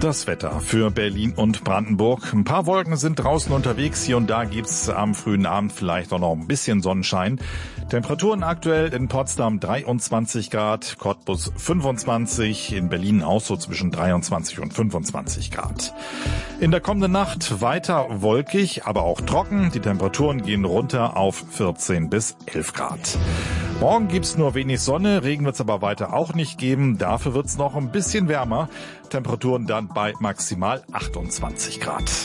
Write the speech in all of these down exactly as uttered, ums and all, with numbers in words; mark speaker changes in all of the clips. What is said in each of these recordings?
Speaker 1: Das Wetter für Berlin und Brandenburg. Ein paar Wolken sind draußen unterwegs. Hier und da gibt's am frühen Abend vielleicht auch noch ein bisschen Sonnenschein. Temperaturen aktuell in Potsdam dreiundzwanzig Grad, Cottbus fünfundzwanzig, in Berlin auch so zwischen dreiundzwanzig und fünfundzwanzig Grad. In der kommenden Nacht weiter wolkig, aber auch trocken. Die Temperaturen gehen runter auf vierzehn bis elf Grad. Morgen gibt's nur wenig Sonne, Regen wird's aber weiter auch nicht geben. Dafür wird's noch ein bisschen wärmer. Temperaturen dann bei maximal achtundzwanzig Grad.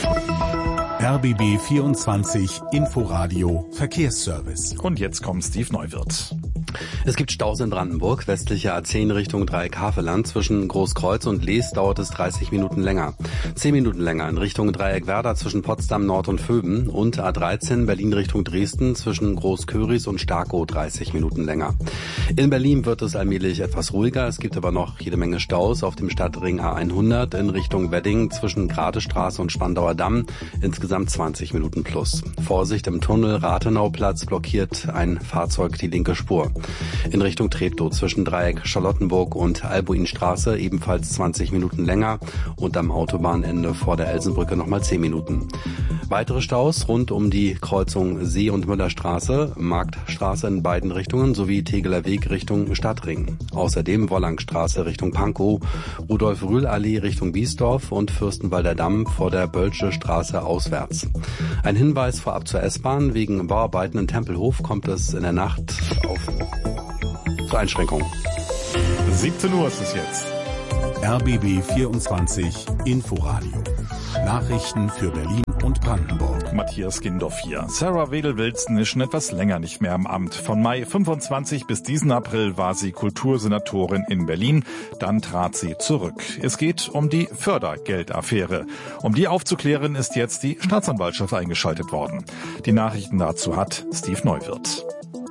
Speaker 2: R B B vierundzwanzig Inforadio Verkehrsservice.
Speaker 1: Und jetzt kommt Steve Neuwirth.
Speaker 3: Es gibt Staus in Brandenburg, westliche A zehn Richtung Dreieck Havelland. Zwischen Großkreuz und Lees dauert es dreißig Minuten länger. zehn Minuten länger in Richtung Dreieck Werder zwischen Potsdam Nord und Vöben. Und A dreizehn Berlin Richtung Dresden zwischen Großköris und Starkow dreißig Minuten länger. In Berlin wird es allmählich etwas ruhiger. Es gibt aber noch jede Menge Staus auf dem Stadtring A hundert in Richtung Wedding zwischen Gradestraße und Spandauer Damm. Insgesamt zwanzig Minuten plus. Vorsicht, im Tunnel Rathenauplatz blockiert ein Fahrzeug die linke Spur. In Richtung Treptow zwischen Dreieck Charlottenburg und Albuinstraße ebenfalls zwanzig Minuten länger und am Autobahnende vor der Elsenbrücke nochmal zehn Minuten. Weitere Staus rund um die Kreuzung See- und Müllerstraße, Marktstraße in beiden Richtungen sowie Tegeler Weg Richtung Stadtring. Außerdem Wollangstraße Richtung Pankow, Rudolf-Rühl-Allee Richtung Biesdorf und Fürstenwalder Damm vor der Bölsche Straße auswärts. Ein Hinweis vorab zur S-Bahn. Wegen Bauarbeiten in Tempelhof kommt es in der Nacht auf zur Einschränkung.
Speaker 1: siebzehn Uhr ist es jetzt.
Speaker 2: R B B vierundzwanzig Inforadio. Nachrichten für Berlin und Brandenburg.
Speaker 1: Matthias Gindorf hier. Sarah Wedel-Wilson ist schon etwas länger nicht mehr im Amt. Von Mai fünfundzwanzig bis diesen April war sie Kultursenatorin in Berlin. Dann trat sie zurück. Es geht um die Fördergeldaffäre. Um die aufzuklären, ist jetzt die Staatsanwaltschaft eingeschaltet worden. Die Nachrichten dazu hat Steve Neuwirth.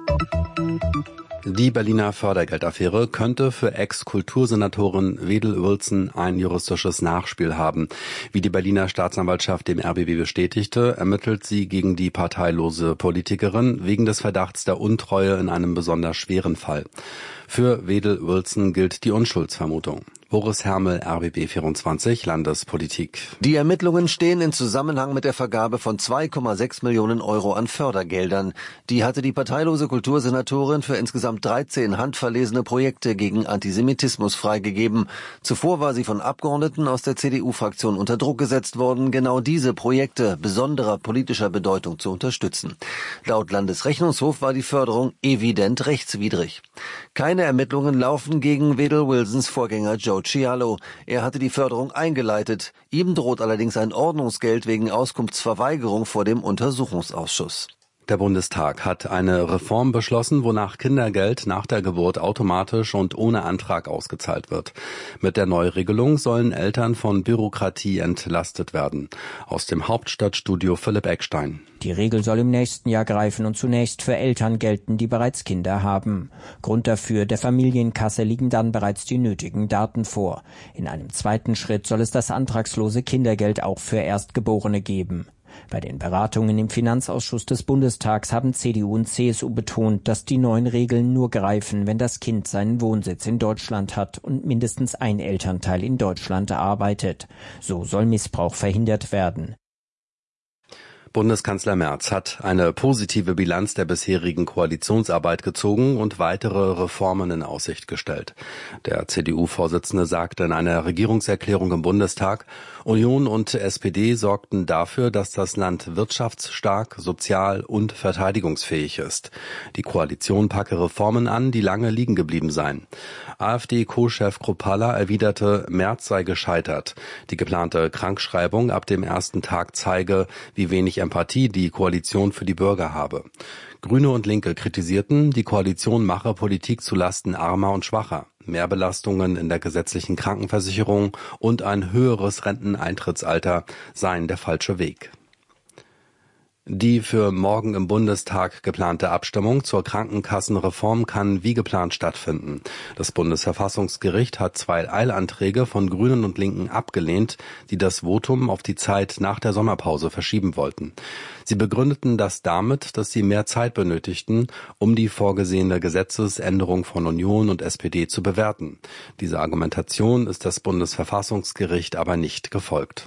Speaker 3: Die Berliner Fördergeldaffäre könnte für Ex-Kultursenatorin Wedel-Wilson ein juristisches Nachspiel haben. Wie die Berliner Staatsanwaltschaft dem R B B bestätigte, ermittelt sie gegen die parteilose Politikerin wegen des Verdachts der Untreue in einem besonders schweren Fall. Für Wedel-Wilson gilt die Unschuldsvermutung. Boris Hermel, R B B vierundzwanzig, Landespolitik.
Speaker 4: Die Ermittlungen stehen in Zusammenhang mit der Vergabe von zwei Komma sechs Millionen Euro an Fördergeldern. Die hatte die parteilose Kultursenatorin für insgesamt dreizehn handverlesene Projekte gegen Antisemitismus freigegeben. Zuvor war sie von Abgeordneten aus der C D U-Fraktion unter Druck gesetzt worden, genau diese Projekte besonderer politischer Bedeutung zu unterstützen. Laut Landesrechnungshof war die Förderung evident rechtswidrig. Keine Ermittlungen laufen gegen Wedel-Wilsons Vorgänger Joe Cialo. Er hatte die Förderung eingeleitet. Ihm droht allerdings ein Ordnungsgeld wegen Auskunftsverweigerung vor dem Untersuchungsausschuss.
Speaker 3: Der Bundestag hat eine Reform beschlossen, wonach Kindergeld nach der Geburt automatisch und ohne Antrag ausgezahlt wird. Mit der Neuregelung sollen Eltern von Bürokratie entlastet werden. Aus dem Hauptstadtstudio Philipp Eckstein.
Speaker 5: Die Regel soll im nächsten Jahr greifen und zunächst für Eltern gelten, die bereits Kinder haben. Grund dafür, der Familienkasse liegen dann bereits die nötigen Daten vor. In einem zweiten Schritt soll es das antragslose Kindergeld auch für Erstgeborene geben. Bei den Beratungen im Finanzausschuss des Bundestags haben C D U und C S U betont, dass die neuen Regeln nur greifen, wenn das Kind seinen Wohnsitz in Deutschland hat und mindestens ein Elternteil in Deutschland arbeitet. So soll Missbrauch verhindert werden.
Speaker 3: Bundeskanzler Merz hat eine positive Bilanz der bisherigen Koalitionsarbeit gezogen und weitere Reformen in Aussicht gestellt. Der C D U-Vorsitzende sagte in einer Regierungserklärung im Bundestag, Union und S P D sorgten dafür, dass das Land wirtschaftsstark, sozial und verteidigungsfähig ist. Die Koalition packe Reformen an, die lange liegen geblieben seien. AfD-Co-Chef Kruppalla erwiderte, Merz sei gescheitert. Die geplante Krankschreibung ab dem ersten Tag zeige, wie wenig Empathie die Koalition für die Bürger habe. Grüne und Linke kritisierten, die Koalition mache Politik zulasten Armer und Schwacher. Mehrbelastungen in der gesetzlichen Krankenversicherung und ein höheres Renteneintrittsalter seien der falsche Weg. Die für morgen im Bundestag geplante Abstimmung zur Krankenkassenreform kann wie geplant stattfinden. Das Bundesverfassungsgericht hat zwei Eilanträge von Grünen und Linken abgelehnt, die das Votum auf die Zeit nach der Sommerpause verschieben wollten. Sie begründeten das damit, dass sie mehr Zeit benötigten, um die vorgesehene Gesetzesänderung von Union und S P D zu bewerten. Dieser Argumentation ist das Bundesverfassungsgericht aber nicht gefolgt.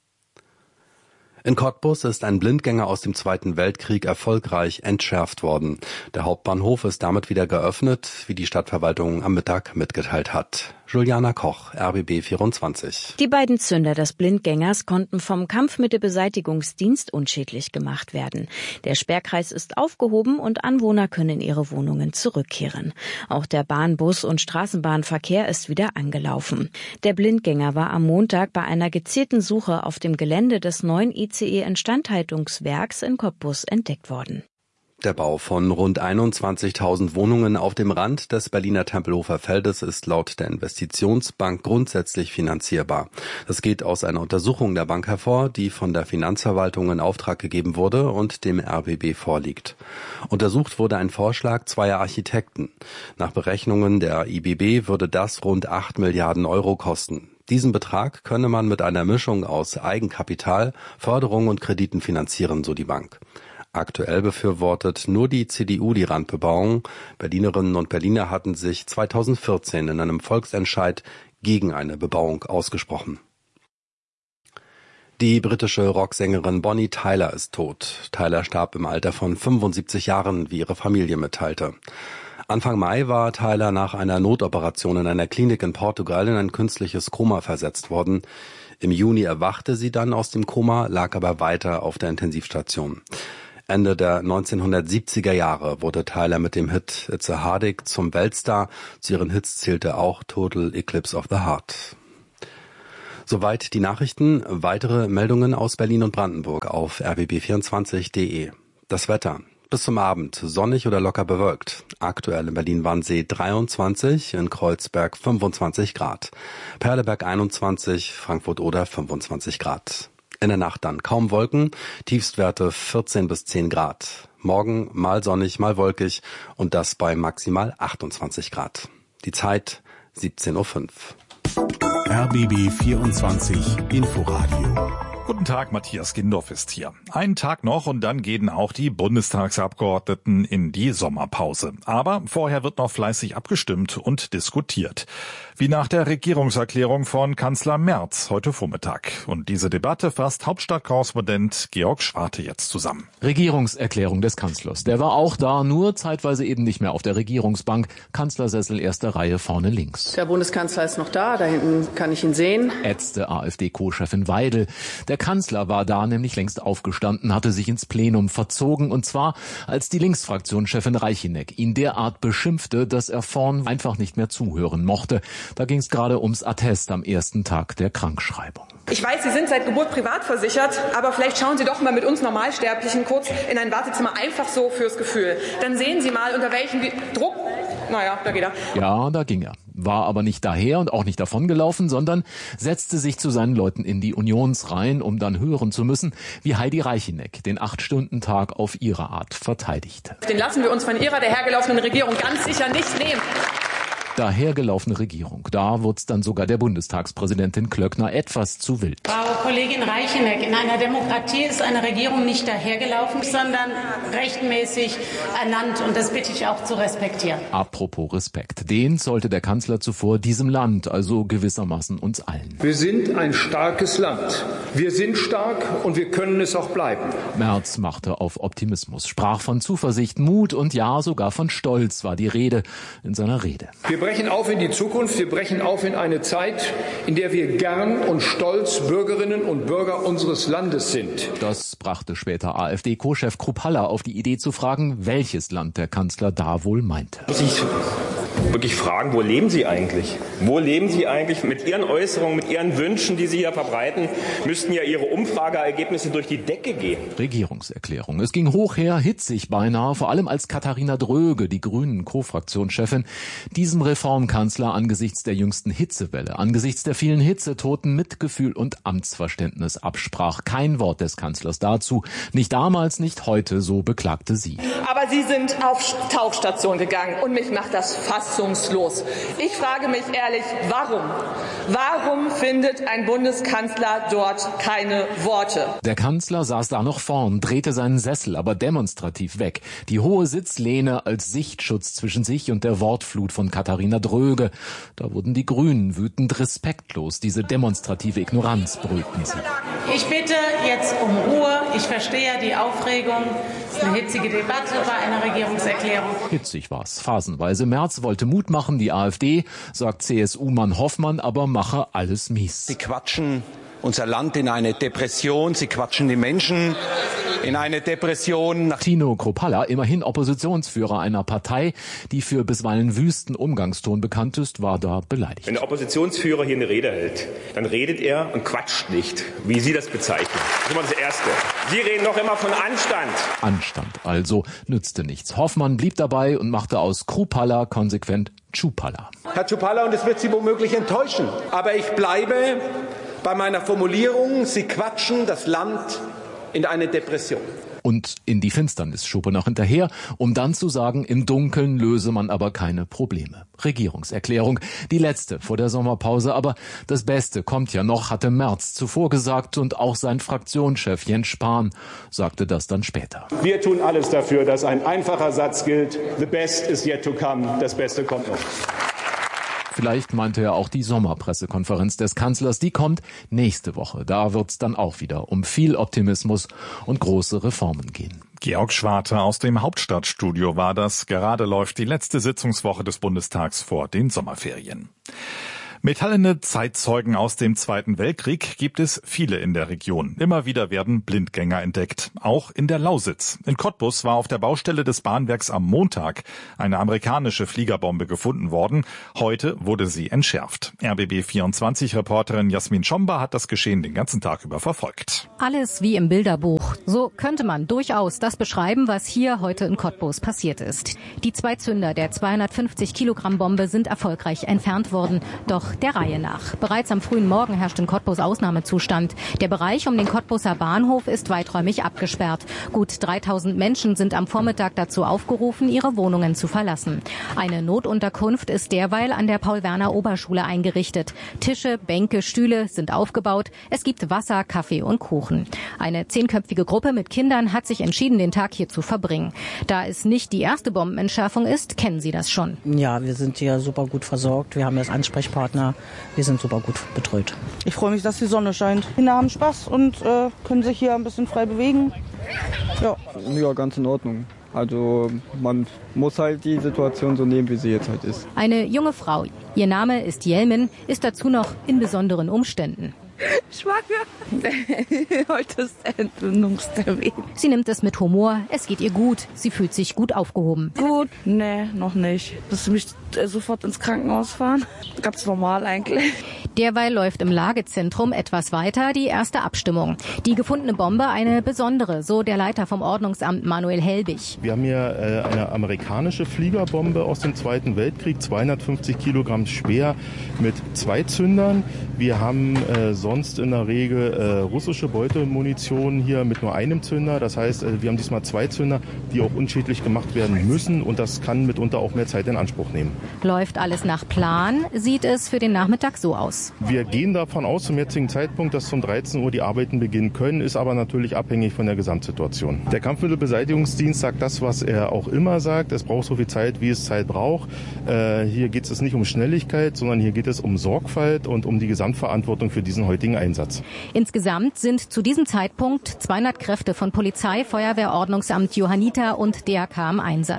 Speaker 3: In Cottbus ist ein Blindgänger aus dem Zweiten Weltkrieg erfolgreich entschärft worden. Der Hauptbahnhof ist damit wieder geöffnet, wie die Stadtverwaltung am Mittag mitgeteilt hat. Juliana Koch, R B B vierundzwanzig.
Speaker 6: Die beiden Zünder des Blindgängers konnten vom Kampfmittelbeseitigungsdienst unschädlich gemacht werden. Der Sperrkreis ist aufgehoben und Anwohner können in ihre Wohnungen zurückkehren. Auch der Bahn-, Bus- und Straßenbahnverkehr ist wieder angelaufen. Der Blindgänger war am Montag bei einer gezielten Suche auf dem Gelände des neuen I C E-Instandhaltungswerks in Cottbus entdeckt worden.
Speaker 3: Der Bau von rund einundzwanzigtausend Wohnungen auf dem Rand des Berliner Tempelhofer Feldes ist laut der Investitionsbank grundsätzlich finanzierbar. Das geht aus einer Untersuchung der Bank hervor, die von der Finanzverwaltung in Auftrag gegeben wurde und dem R B B vorliegt. Untersucht wurde ein Vorschlag zweier Architekten. Nach Berechnungen der I B B würde das rund acht Milliarden Euro kosten. Diesen Betrag könne man mit einer Mischung aus Eigenkapital, Förderung und Krediten finanzieren, so die Bank. Aktuell befürwortet nur die C D U die Randbebauung. Berlinerinnen und Berliner hatten sich zweitausendvierzehn in einem Volksentscheid gegen eine Bebauung ausgesprochen. Die britische Rocksängerin Bonnie Tyler ist tot. Tyler starb im Alter von fünfundsiebzig Jahren, wie ihre Familie mitteilte. Anfang Mai war Tyler nach einer Notoperation in einer Klinik in Portugal in ein künstliches Koma versetzt worden. Im Juni erwachte sie dann aus dem Koma, lag aber weiter auf der Intensivstation. Ende der neunzehnhundertsiebziger Jahre wurde Tyler mit dem Hit It's a Heartache zum Weltstar. Zu ihren Hits zählte auch Total Eclipse of the Heart. Soweit die Nachrichten. Weitere Meldungen aus Berlin und Brandenburg auf r b b vierundzwanzig punkt d e. Das Wetter. Bis zum Abend sonnig oder locker bewölkt. Aktuell in Berlin-Wannsee dreiundzwanzig, in Kreuzberg fünfundzwanzig Grad. Perleberg einundzwanzig, Frankfurt-Oder fünfundzwanzig Grad. In der Nacht dann kaum Wolken, Tiefstwerte vierzehn bis zehn Grad. Morgen mal sonnig, mal wolkig und das bei maximal achtundzwanzig Grad. Die Zeit siebzehn Uhr fünf.
Speaker 2: R B B vierundzwanzig Inforadio.
Speaker 1: Guten Tag, Matthias Gindorf ist hier. Einen Tag noch und dann gehen auch die Bundestagsabgeordneten in die Sommerpause. Aber vorher wird noch fleißig abgestimmt und diskutiert. Wie nach der Regierungserklärung von Kanzler Merz heute Vormittag. Und diese Debatte fasst Hauptstadtkorrespondent Georg Schwarte jetzt zusammen.
Speaker 7: Regierungserklärung des Kanzlers. Der war auch da, nur zeitweise eben nicht mehr auf der Regierungsbank. Kanzlersessel erste Reihe vorne links.
Speaker 8: Der Bundeskanzler ist noch da, da hinten kann ich ihn sehen.
Speaker 7: Ätzte AfD-Co-Chefin Weidel. Der Kanzler war da nämlich längst aufgestanden, hatte sich ins Plenum verzogen und zwar, als die Linksfraktionschefin Reicheneck ihn derart beschimpfte, dass er vorn einfach nicht mehr zuhören mochte. Da ging es gerade ums Attest am ersten Tag der Krankschreibung.
Speaker 8: Ich weiß, Sie sind seit Geburt privat versichert, aber vielleicht schauen Sie doch mal mit uns Normalsterblichen kurz in ein Wartezimmer, einfach so fürs Gefühl. Dann sehen Sie mal, unter welchem Druck... Naja, da geht er.
Speaker 7: Ja, da ging er. War aber nicht daher und auch nicht davongelaufen, sondern setzte sich zu seinen Leuten in die Unionsreihen, um dann hören zu müssen, wie Heidi Reicheneck den Acht-Stunden-Tag auf ihre Art verteidigte.
Speaker 8: Den lassen wir uns von Ihrer dahergelaufenen Regierung ganz sicher nicht nehmen.
Speaker 7: Dahergelaufene Regierung. Da wird's dann sogar der Bundestagspräsidentin Klöckner etwas zu wild.
Speaker 9: Frau Kollegin Reicheneck, in einer Demokratie ist eine Regierung nicht dahergelaufen, sondern rechtmäßig ernannt. Und das bitte ich auch zu respektieren.
Speaker 7: Apropos Respekt. Den sollte der Kanzler zuvor diesem Land, also gewissermaßen uns allen.
Speaker 10: Wir sind ein starkes Land. Wir sind stark und wir können es auch bleiben.
Speaker 7: Merz machte auf Optimismus, sprach von Zuversicht, Mut und ja, sogar von Stolz war die Rede in seiner Rede.
Speaker 10: Wir brechen auf in die Zukunft, wir brechen auf in eine Zeit, in der wir gern und stolz Bürgerinnen und Bürger unseres Landes sind.
Speaker 7: Das brachte später AfD-Co-Chef Krupp-Haller auf die Idee zu fragen, welches Land der Kanzler da wohl meinte.
Speaker 10: Ich
Speaker 11: wirklich fragen, wo leben Sie eigentlich? Wo leben Sie eigentlich? Mit Ihren Äußerungen, mit Ihren Wünschen, die Sie hier verbreiten, müssten ja Ihre Umfrageergebnisse durch die Decke gehen.
Speaker 7: Regierungserklärung. Es ging hoch her, hitzig beinahe, vor allem als Katharina Dröge, die Grünen-Co-Fraktionschefin, diesem Reformkanzler angesichts der jüngsten Hitzewelle, angesichts der vielen Hitzetoten Mitgefühl und Amtsverständnis absprach. Kein Wort des Kanzlers dazu. Nicht damals, nicht heute, so beklagte sie.
Speaker 8: Aber Sie sind auf Tauchstation gegangen und mich macht das fassungslos. Ich frage mich ehrlich, warum? Warum findet ein Bundeskanzler dort keine Worte?
Speaker 7: Der Kanzler saß da noch vorn, drehte seinen Sessel aber demonstrativ weg. Die hohe Sitzlehne als Sichtschutz zwischen sich und der Wortflut von Katharina Dröge. Da wurden die Grünen wütend respektlos. Diese demonstrative Ignoranz brüllten sie.
Speaker 9: Ich bitte jetzt um Ruhe. Ich verstehe ja die Aufregung. Es ist eine hitzige Debatte bei einer Regierungserklärung.
Speaker 7: Hitzig war's, phasenweise. Merz wollte Mut machen, die AfD, sagt C S U-Mann Hoffmann, aber mache alles mies.
Speaker 12: Sie quatschen unser Land in eine Depression, sie quatschen die Menschen in eine Depression.
Speaker 7: Tino Kruppalla, immerhin Oppositionsführer einer Partei, die für bisweilen wüsten Umgangston bekannt ist, war da beleidigt.
Speaker 11: Wenn der Oppositionsführer hier eine Rede hält, dann redet er und quatscht nicht, wie Sie das bezeichnen. Das ist immer das Erste. Sie reden noch immer von Anstand.
Speaker 7: Anstand also nützte nichts. Hoffmann blieb dabei und machte aus Kruppalla konsequent Tschupalla.
Speaker 12: Herr Tschupalla, und es wird Sie womöglich enttäuschen, aber ich bleibe bei meiner Formulierung, Sie quatschen das Land in eine Depression.
Speaker 7: Und in die Finsternis schob er noch hinterher, um dann zu sagen, im Dunkeln löse man aber keine Probleme. Regierungserklärung, die letzte vor der Sommerpause, aber das Beste kommt ja noch, hatte Merz zuvor gesagt, und auch sein Fraktionschef Jens Spahn sagte das dann später.
Speaker 13: Wir tun alles dafür, dass ein einfacher Satz gilt, the best is yet to come, das Beste kommt noch.
Speaker 7: Vielleicht meinte er auch die Sommerpressekonferenz des Kanzlers, die kommt nächste Woche. Da wird's dann auch wieder um viel Optimismus und große Reformen gehen.
Speaker 1: Georg Schwarte aus dem Hauptstadtstudio war das. Gerade läuft die letzte Sitzungswoche des Bundestags vor den Sommerferien. Metallene Zeitzeugen aus dem Zweiten Weltkrieg gibt es viele in der Region. Immer wieder werden Blindgänger entdeckt, auch in der Lausitz. In Cottbus war auf der Baustelle des Bahnwerks am Montag eine amerikanische Fliegerbombe gefunden worden. Heute wurde sie entschärft. R B B vierundzwanzig-Reporterin Jasmin Schomba hat das Geschehen den ganzen Tag über verfolgt.
Speaker 14: Alles wie im Bilderbuch. So könnte man durchaus das beschreiben, was hier heute in Cottbus passiert ist. Die zwei Zünder der zweihundertfünfzig Kilogramm Bombe sind erfolgreich entfernt worden. Doch der Reihe nach. Bereits am frühen Morgen herrscht in Cottbus Ausnahmezustand. Der Bereich um den Cottbuser Bahnhof ist weiträumig abgesperrt. Gut dreitausend Menschen sind am Vormittag dazu aufgerufen, ihre Wohnungen zu verlassen. Eine Notunterkunft ist derweil an der Paul-Werner-Oberschule eingerichtet. Tische, Bänke, Stühle sind aufgebaut. Es gibt Wasser, Kaffee und Kuchen. Eine zehnköpfige Gruppe mit Kindern hat sich entschieden, den Tag hier zu verbringen. Da es nicht die erste Bombenentschärfung ist, kennen Sie das schon.
Speaker 15: Ja, wir sind hier super gut versorgt. Wir haben jetzt Ansprechpartner. Wir sind super gut betreut.
Speaker 16: Ich freue mich, dass die Sonne scheint. Kinder haben Spaß und äh, können sich hier ein bisschen frei bewegen.
Speaker 17: Ja, ja, ganz in Ordnung. Also man muss halt die Situation so nehmen, wie sie jetzt halt ist.
Speaker 14: Eine junge Frau, ihr Name ist Jelmin, ist dazu noch in besonderen Umständen.
Speaker 16: Schwanger. Heute ist Entbindungstermin.
Speaker 14: Sie nimmt es mit Humor. Es geht ihr gut. Sie fühlt sich gut aufgehoben.
Speaker 16: Gut? Nee, noch nicht. Dass sie mich sofort ins Krankenhaus fahren. Ganz normal eigentlich.
Speaker 14: Derweil läuft im Lagezentrum etwas weiter die erste Abstimmung. Die gefundene Bombe eine besondere, so der Leiter vom Ordnungsamt Manuel Helbig.
Speaker 18: Wir haben hier äh, eine amerikanische Fliegerbombe aus dem Zweiten Weltkrieg, zweihundertfünfzig Kilogramm schwer mit zwei Zündern. Wir haben äh, sonst in der Regel äh, russische Beutemunition hier mit nur einem Zünder. Das heißt, äh, wir haben diesmal zwei Zünder, die auch unschädlich gemacht werden müssen, und das kann mitunter auch mehr Zeit in Anspruch nehmen.
Speaker 14: Läuft alles nach Plan, sieht es für den Nachmittag so aus.
Speaker 18: Wir gehen davon aus zum jetzigen Zeitpunkt, dass um dreizehn Uhr die Arbeiten beginnen können, ist aber natürlich abhängig von der Gesamtsituation. Der Kampfmittelbeseitigungsdienst sagt das, was er auch immer sagt. Es braucht so viel Zeit, wie es Zeit braucht. Äh, hier geht es nicht um Schnelligkeit, sondern hier geht es um Sorgfalt und um die Gesamtverantwortung für diesen heutigen Einsatz.
Speaker 14: Insgesamt sind zu diesem Zeitpunkt zweihundert Kräfte von Polizei, Feuerwehr, Ordnungsamt, Johanniter und D R K im Einsatz.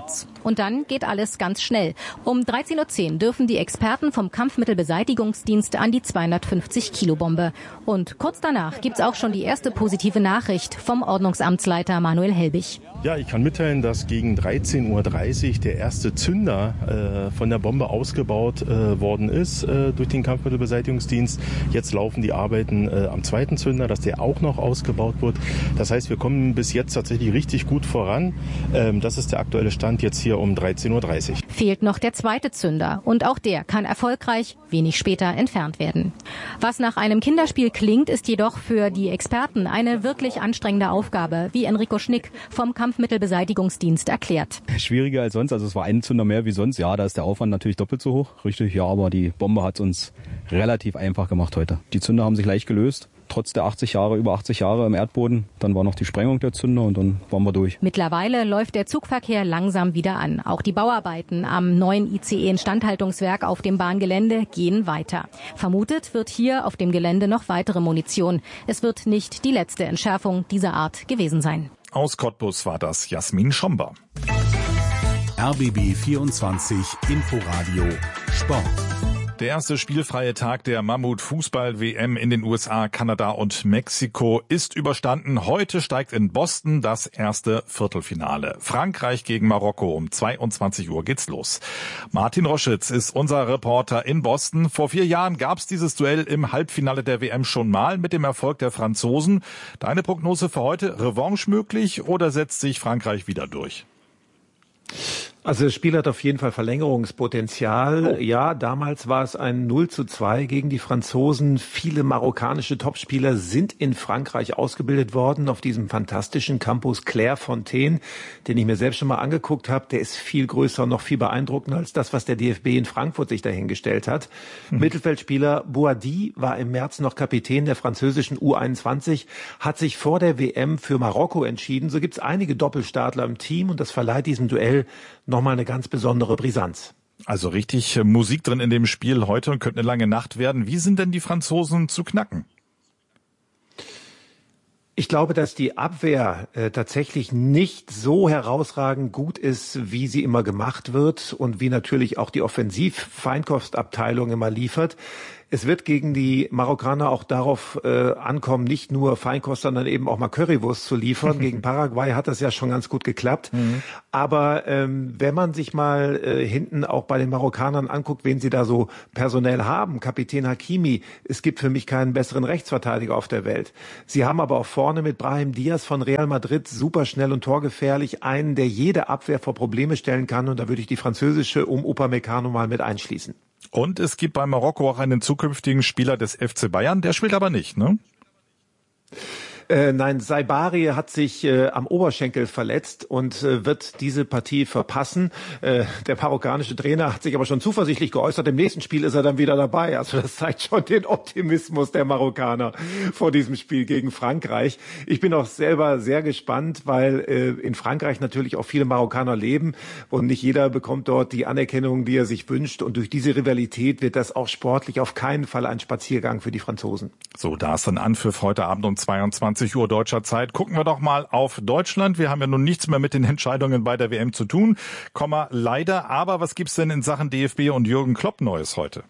Speaker 14: Und dann geht alles ganz schnell. Um dreizehn Uhr zehn dürfen die Experten vom Kampfmittelbeseitigungsdienst an die zweihundertfünfzig Kilo Bombe. Und kurz danach gibt's auch schon die erste positive Nachricht vom Ordnungsamtsleiter Manuel Helbig.
Speaker 18: Ja, ich kann mitteilen, dass gegen dreizehn Uhr dreißig der erste Zünder äh, von der Bombe ausgebaut äh, worden ist äh, durch den Kampfmittelbeseitigungsdienst. Jetzt laufen die Arbeiten äh, am zweiten Zünder, dass der auch noch ausgebaut wird. Das heißt, wir kommen bis jetzt tatsächlich richtig gut voran. Ähm, das ist der aktuelle Stand jetzt hier um dreizehn Uhr dreißig.
Speaker 14: Fehlt noch der zweite Zünder und auch der kann erfolgreich wenig später entfernt werden. Was nach einem Kinderspiel klingt, ist jedoch für die Experten eine wirklich anstrengende Aufgabe, wie Enrico Schnick vom Kampfmittelbeseitigungsdienst erklärt.
Speaker 19: Schwieriger als sonst, also es war ein Zünder mehr wie sonst. Ja, da ist der Aufwand natürlich doppelt so hoch, richtig, ja, aber die Bombe hat es uns relativ einfach gemacht heute. Die Zünder haben sich leicht gelöst. Trotz der achtzig Jahre, über achtzig Jahre im Erdboden. Dann war noch die Sprengung der Zünder und dann waren wir durch.
Speaker 14: Mittlerweile läuft der Zugverkehr langsam wieder an. Auch die Bauarbeiten am neuen I C E-Instandhaltungswerk auf dem Bahngelände gehen weiter. Vermutet wird hier auf dem Gelände noch weitere Munition. Es wird nicht die letzte Entschärfung dieser Art gewesen sein.
Speaker 1: Aus Cottbus war das Jasmin Schomber.
Speaker 2: R B B vierundzwanzig Inforadio Sport.
Speaker 1: Der erste spielfreie Tag der Mammut-Fußball-W M in den U S A, Kanada und Mexiko ist überstanden. Heute steigt in Boston das erste Viertelfinale. Frankreich gegen Marokko. Um zweiundzwanzig Uhr geht's los. Martin Roschitz ist unser Reporter in Boston. Vor vier Jahren gab's dieses Duell im Halbfinale der W M schon mal mit dem Erfolg der Franzosen. Deine Prognose für heute? Revanche möglich oder setzt sich Frankreich wieder durch?
Speaker 12: Also das Spiel hat auf jeden Fall Verlängerungspotenzial. Oh. Ja, damals war es ein null zu zwei gegen die Franzosen. Viele marokkanische Topspieler sind in Frankreich ausgebildet worden auf diesem fantastischen Campus Clairefontaine, den ich mir selbst schon mal angeguckt habe. Der ist viel größer und noch viel beeindruckender als das, was der D F B in Frankfurt sich dahingestellt hat. Hm. Mittelfeldspieler Boadi war im März noch Kapitän der französischen U einundzwanzig, hat sich vor der W M für Marokko entschieden. So gibt es einige Doppelstartler im Team und das verleiht diesem Duell nochmal eine ganz besondere Brisanz.
Speaker 1: Also richtig Musik drin in dem Spiel heute und könnte eine lange Nacht werden. Wie sind denn die Franzosen zu knacken?
Speaker 12: Ich glaube, dass die Abwehr äh, tatsächlich nicht so herausragend gut ist, wie sie immer gemacht wird und wie natürlich auch die Offensiv-Feinkostabteilung immer liefert. Es wird gegen die Marokkaner auch darauf äh, ankommen, nicht nur Feinkost, sondern eben auch mal Currywurst zu liefern. Gegen Paraguay hat das ja schon ganz gut geklappt. Mhm. Aber ähm, wenn man sich mal äh, hinten auch bei den Marokkanern anguckt, wen sie da so personell haben, Kapitän Hakimi, es gibt für mich keinen besseren Rechtsverteidiger auf der Welt. Sie haben aber auch vorne mit Brahim Diaz von Real Madrid superschnell und torgefährlich einen, der jede Abwehr vor Probleme stellen kann. Und da würde ich die französische um Upamecano mal mit einschließen.
Speaker 1: Und es gibt bei Marokko auch einen zukünftigen Spieler des F C Bayern, der spielt aber nicht, ne?
Speaker 12: Äh, nein, Saibari hat sich äh, am Oberschenkel verletzt und äh, wird diese Partie verpassen. Äh, der marokkanische Trainer hat sich aber schon zuversichtlich geäußert. Im nächsten Spiel ist er dann wieder dabei. Also das zeigt schon den Optimismus der Marokkaner vor diesem Spiel gegen Frankreich. Ich bin auch selber sehr gespannt, weil äh, in Frankreich natürlich auch viele Marokkaner leben und nicht jeder bekommt dort die Anerkennung, die er sich wünscht. Und durch diese Rivalität wird das auch sportlich auf keinen Fall ein Spaziergang für die Franzosen.
Speaker 1: So, da ist ein Anpfiff heute Abend um zweiundzwanzig Uhr deutscher Zeit. Gucken wir doch mal auf Deutschland. Wir haben ja nun nichts mehr mit den Entscheidungen bei der W M zu tun. Komma, leider. Aber was gibt's denn in Sachen D F B und Jürgen Klopp Neues heute?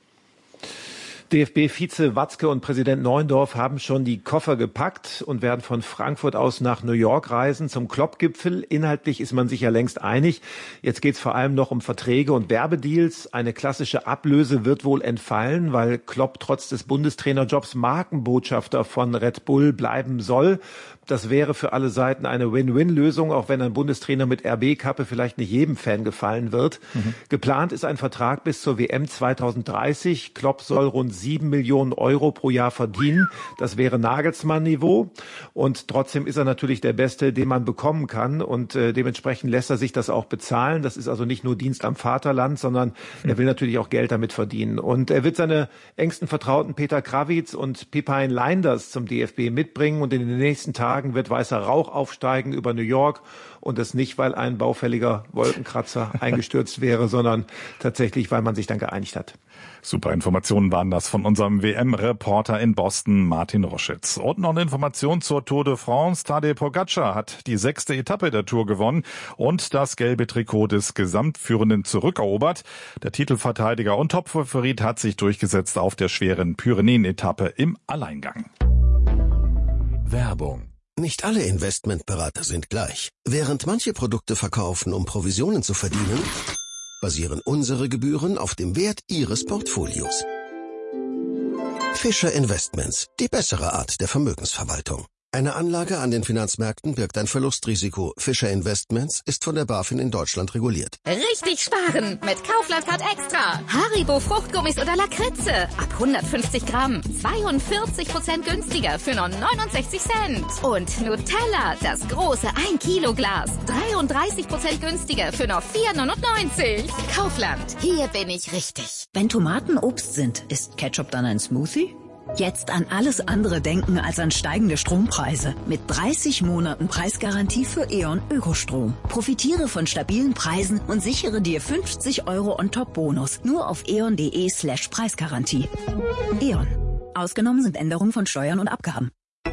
Speaker 12: D F B-Vize Watzke und Präsident Neuendorf haben schon die Koffer gepackt und werden von Frankfurt aus nach New York reisen zum Klopp-Gipfel. Inhaltlich ist man sich ja längst einig. Jetzt geht es vor allem noch um Verträge und Werbedeals. Eine klassische Ablöse wird wohl entfallen, weil Klopp trotz des Bundestrainerjobs Markenbotschafter von Red Bull bleiben soll. Das wäre für alle Seiten eine Win-Win-Lösung, auch wenn ein Bundestrainer mit R B-Kappe vielleicht nicht jedem Fan gefallen wird. Mhm. Geplant ist ein Vertrag bis zur W M zweitausenddreißig. Klopp soll rund sieben Millionen Euro pro Jahr verdienen. Das wäre Nagelsmann-Niveau. Und trotzdem ist er natürlich der Beste, den man bekommen kann. Und äh, dementsprechend lässt er sich das auch bezahlen. Das ist also nicht nur Dienst am Vaterland, sondern mhm. er will natürlich auch Geld damit verdienen. Und er wird seine engsten Vertrauten Peter Krawitz und Pepijn Lijnders zum D F B mitbringen. Und in den nächsten Tagen wird weißer Rauch aufsteigen über New York und das nicht, weil ein baufälliger Wolkenkratzer eingestürzt wäre, sondern tatsächlich, weil man sich dann geeinigt hat.
Speaker 1: Super Informationen waren das von unserem W M-Reporter in Boston, Martin Roschitz. Und noch eine Information zur Tour de France. Tadej Pogačar hat die sechste Etappe der Tour gewonnen und das gelbe Trikot des Gesamtführenden zurückerobert. Der Titelverteidiger und Topfavorit hat sich durchgesetzt auf der schweren Pyrenäen-Etappe im Alleingang.
Speaker 20: Werbung. Nicht alle Investmentberater sind gleich. Während manche Produkte verkaufen, um Provisionen zu verdienen, basieren unsere Gebühren auf dem Wert Ihres Portfolios. Fischer Investments, die bessere Art der Vermögensverwaltung. Eine Anlage an den Finanzmärkten birgt ein Verlustrisiko. Fischer Investments ist von der BaFin in Deutschland reguliert.
Speaker 21: Richtig sparen mit Kaufland Card Extra. Haribo Fruchtgummis oder Lakritze. Ab hundertfünfzig Gramm. zweiundvierzig Prozent günstiger für nur neunundsechzig Cent. Und Nutella, das große ein Kilo Glas. dreiunddreißig Prozent günstiger für nur vier neunundneunzig. Kaufland, hier bin ich richtig.
Speaker 22: Wenn Tomaten Obst sind, ist Ketchup dann ein Smoothie? Jetzt an alles andere denken als an steigende Strompreise. Mit dreißig Monaten Preisgarantie für E.ON Ökostrom. Profitiere von stabilen Preisen und sichere dir fünfzig Euro On-Top-Bonus. Nur auf eon.de slash Preisgarantie. E.ON. Ausgenommen sind Änderungen von Steuern und Abgaben.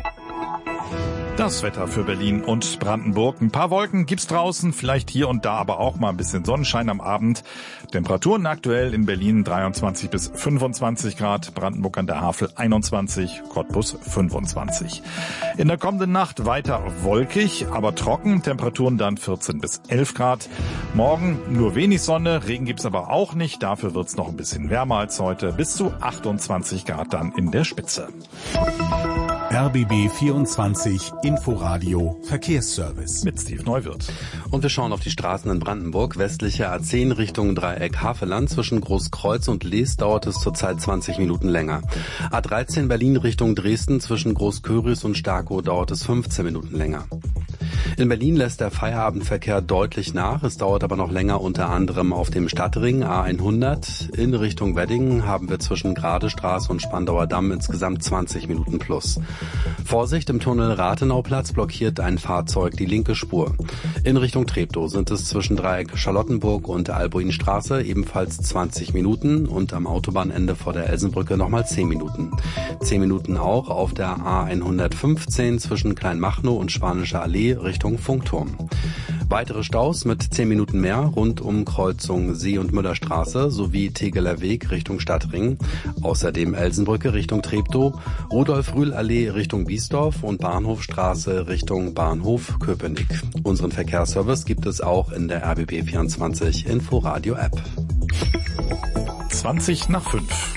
Speaker 1: Das Wetter für Berlin und Brandenburg. Ein paar Wolken gibt's draußen, vielleicht hier und da aber auch mal ein bisschen Sonnenschein am Abend. Temperaturen aktuell in Berlin dreiundzwanzig bis fünfundzwanzig Grad, Brandenburg an der Havel einundzwanzig, Cottbus fünfundzwanzig. In der kommenden Nacht weiter wolkig, aber trocken, Temperaturen dann vierzehn bis elf Grad. Morgen nur wenig Sonne, Regen gibt's aber auch nicht, dafür wird's noch ein bisschen wärmer als heute, bis zu achtundzwanzig Grad dann in der Spitze.
Speaker 2: R B B vierundzwanzig Inforadio Verkehrsservice
Speaker 1: mit Steve Neuwirth.
Speaker 3: Und wir schauen auf die Straßen in Brandenburg. Westliche A zehn Richtung Dreieck Havelland. Zwischen Großkreuz und Lees dauert es zurzeit zwanzig Minuten länger. A dreizehn Berlin Richtung Dresden. Zwischen Großköris und Starkow dauert es fünfzehn Minuten länger. In Berlin lässt der Feierabendverkehr deutlich nach. Es dauert aber noch länger, unter anderem auf dem Stadtring A hundert. In Richtung Wedding haben wir zwischen Gradestraße und Spandauer Damm insgesamt zwanzig Minuten plus. Vorsicht, im Tunnel Rathenauplatz blockiert ein Fahrzeug die linke Spur. In Richtung Treptow sind es zwischen Dreieck Charlottenburg und der Albuinstraße ebenfalls zwanzig Minuten und am Autobahnende vor der Elsenbrücke nochmal zehn Minuten. zehn Minuten auch auf der A hundertfünfzehn zwischen Kleinmachnow und Spanische Allee Richtung Funkturm. Weitere Staus mit zehn Minuten mehr rund um Kreuzung See- und Müllerstraße sowie Tegeler Weg Richtung Stadtring. Außerdem Elsenbrücke Richtung Treptow, Rudolf-Rühl-Allee Richtung Biesdorf und Bahnhofstraße Richtung Bahnhof Köpenick. Unseren Verkehrsservice gibt es auch in der R B B vierundzwanzig Inforadio App.
Speaker 1: zwanzig nach fünf.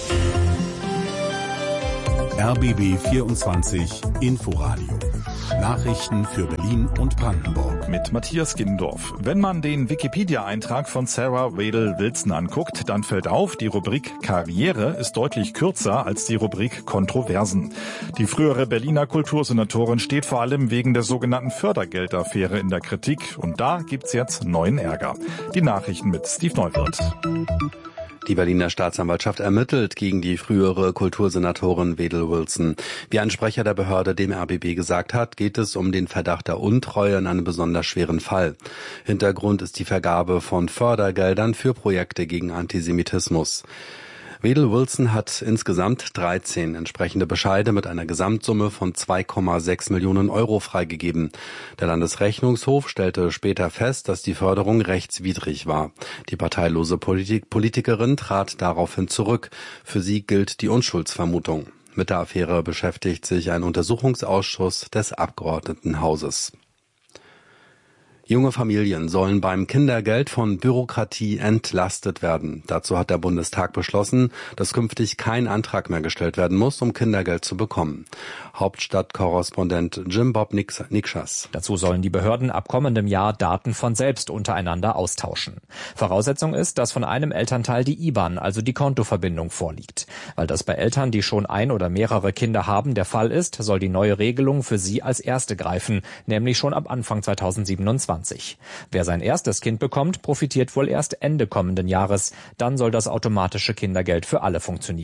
Speaker 2: R B B vierundzwanzig Inforadio. Nachrichten für Berlin und Brandenburg.
Speaker 1: Mit Matthias Gindorf. Wenn man den Wikipedia-Eintrag von Sarah Wedel-Wilson anguckt, dann fällt auf, die Rubrik Karriere ist deutlich kürzer als die Rubrik Kontroversen. Die frühere Berliner Kultursenatorin steht vor allem wegen der sogenannten Fördergeldaffäre in der Kritik. Und da gibt's jetzt neuen Ärger. Die Nachrichten mit Steve Neuwirth.
Speaker 3: Die Berliner Staatsanwaltschaft ermittelt gegen die frühere Kultursenatorin Wedel-Wilson. Wie ein Sprecher der Behörde dem R B B gesagt hat, geht es um den Verdacht der Untreue in einem besonders schweren Fall. Hintergrund ist die Vergabe von Fördergeldern für Projekte gegen Antisemitismus. Wedel-Wilson hat insgesamt dreizehn entsprechende Bescheide mit einer Gesamtsumme von zwei Komma sechs Millionen Euro freigegeben. Der Landesrechnungshof stellte später fest, dass die Förderung rechtswidrig war. Die parteilose Politik- Politikerin trat daraufhin zurück. Für sie gilt die Unschuldsvermutung. Mit der Affäre beschäftigt sich ein Untersuchungsausschuss des Abgeordnetenhauses. Junge Familien sollen beim Kindergeld von Bürokratie entlastet werden. Dazu hat der Bundestag beschlossen, dass künftig kein Antrag mehr gestellt werden muss, um Kindergeld zu bekommen. Hauptstadtkorrespondent Jim Bob Nikschas.
Speaker 23: Dazu sollen die Behörden ab kommendem Jahr Daten von selbst untereinander austauschen. Voraussetzung ist, dass von einem Elternteil die I B A N, also die Kontoverbindung, vorliegt. Weil das bei Eltern, die schon ein oder mehrere Kinder haben, der Fall ist, soll die neue Regelung für sie als erste greifen, nämlich schon ab Anfang zweitausendsiebenundzwanzig. Wer sein erstes Kind bekommt, profitiert wohl erst Ende kommenden Jahres. Dann soll das automatische Kindergeld für alle funktionieren.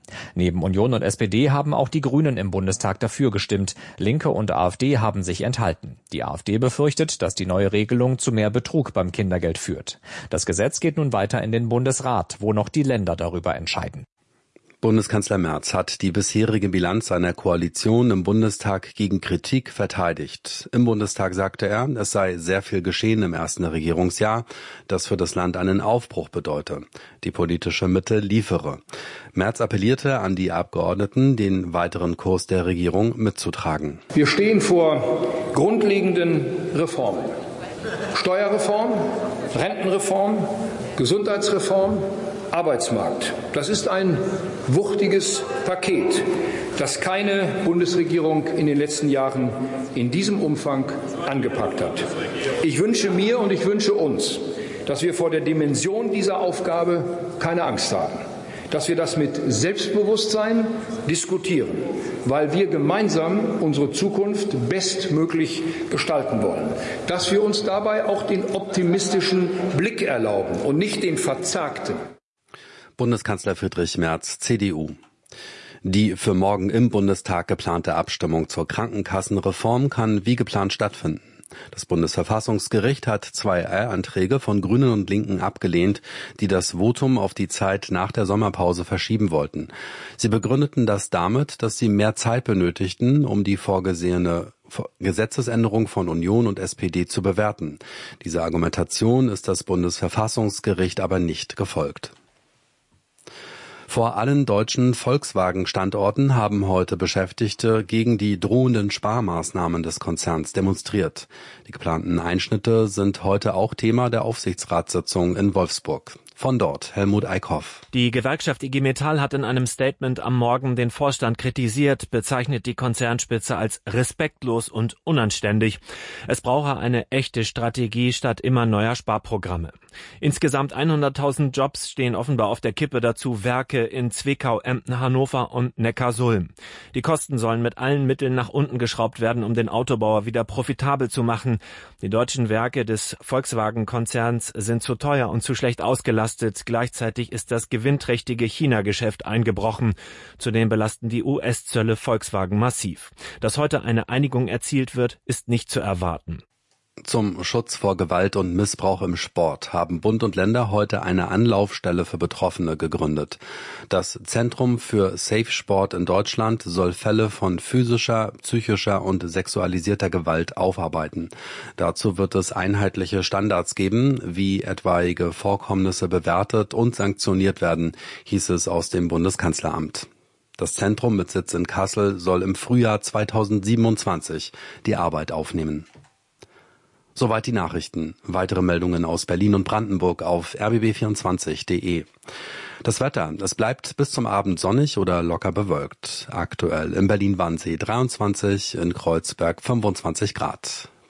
Speaker 23: Neben Union und S P D haben auch die Grünen im Bundestag dafür gestimmt. Linke und AfD haben sich enthalten. Die AfD befürchtet, dass die neue Regelung zu mehr Betrug beim Kindergeld führt. Das Gesetz geht nun weiter in den Bundesrat, wo noch die Länder darüber entscheiden.
Speaker 3: Bundeskanzler Merz hat die bisherige Bilanz seiner Koalition im Bundestag gegen Kritik verteidigt. Im Bundestag sagte er, es sei sehr viel geschehen im ersten Regierungsjahr, das für das Land einen Aufbruch bedeute. Die politische Mitte liefere. Merz appellierte an die Abgeordneten, den weiteren Kurs der Regierung mitzutragen.
Speaker 10: Wir stehen vor grundlegenden Reformen. Steuerreform, Rentenreform, Gesundheitsreform, Arbeitsmarkt. Das ist ein wuchtiges Paket, das keine Bundesregierung in den letzten Jahren in diesem Umfang angepackt hat. Ich wünsche mir und ich wünsche uns, dass wir vor der Dimension dieser Aufgabe keine Angst haben, dass wir das mit Selbstbewusstsein diskutieren, weil wir gemeinsam unsere Zukunft bestmöglich gestalten wollen, dass wir uns dabei auch den optimistischen Blick erlauben und nicht den verzagten.
Speaker 3: Bundeskanzler Friedrich Merz, C D U. Die für morgen im Bundestag geplante Abstimmung zur Krankenkassenreform kann wie geplant stattfinden. Das Bundesverfassungsgericht hat zwei Eilanträge von Grünen und Linken abgelehnt, die das Votum auf die Zeit nach der Sommerpause verschieben wollten. Sie begründeten das damit, dass sie mehr Zeit benötigten, um die vorgesehene Gesetzesänderung von Union und S P D zu bewerten. Dieser Argumentation ist das Bundesverfassungsgericht aber nicht gefolgt. Vor allen deutschen Volkswagen-Standorten haben heute Beschäftigte gegen die drohenden Sparmaßnahmen des Konzerns demonstriert. Die geplanten Einschnitte sind heute auch Thema der Aufsichtsratssitzung in Wolfsburg. Von dort Helmut Eickhoff.
Speaker 4: Die Gewerkschaft I G Metall hat in einem Statement am Morgen den Vorstand kritisiert, bezeichnet die Konzernspitze als respektlos und unanständig. Es brauche eine echte Strategie statt immer neuer Sparprogramme. Insgesamt hunderttausend Jobs stehen offenbar auf der Kippe, dazu Werke in Zwickau, Emden, Hannover und Neckarsulm. Die Kosten sollen mit allen Mitteln nach unten geschraubt werden, um den Autobauer wieder profitabel zu machen. Die deutschen Werke des Volkswagen-Konzerns sind zu teuer und zu schlecht ausgelastet. Gleichzeitig ist das gewinnträchtige China-Geschäft eingebrochen. Zudem belasten die U S-Zölle Volkswagen massiv. Dass heute eine Einigung erzielt wird, ist nicht zu erwarten.
Speaker 3: Zum Schutz vor Gewalt und Missbrauch im Sport haben Bund und Länder heute eine Anlaufstelle für Betroffene gegründet. Das Zentrum für Safe Sport in Deutschland soll Fälle von physischer, psychischer und sexualisierter Gewalt aufarbeiten. Dazu wird es einheitliche Standards geben, wie etwaige Vorkommnisse bewertet und sanktioniert werden, hieß es aus dem Bundeskanzleramt. Das Zentrum mit Sitz in Kassel soll im Frühjahr zweitausendsiebenundzwanzig die Arbeit aufnehmen. Soweit die Nachrichten. Weitere Meldungen aus Berlin und Brandenburg auf r b b vierundzwanzig punkt d e. Das Wetter. Es bleibt bis zum Abend sonnig oder locker bewölkt. Aktuell in Berlin-Wannsee dreiundzwanzig, in Kreuzberg fünfundzwanzig Grad.